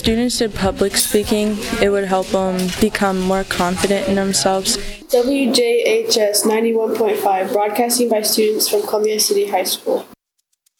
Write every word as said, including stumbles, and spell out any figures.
students did public speaking, it would help them become more confident in themselves. W J H S ninety-one point five, broadcasting by students from Columbia City High School.